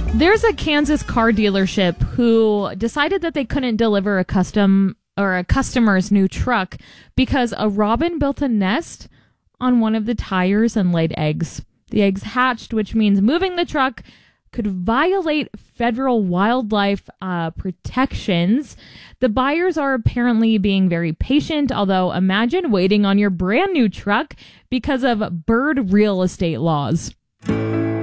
There's a Kansas car dealership who decided that they couldn't deliver a customer's new truck because a robin built a nest on one of the tires and laid eggs. The eggs hatched, which means moving the truck could violate federal wildlife protections. The buyers are apparently being very patient, although imagine waiting on your brand new truck because of bird real estate laws.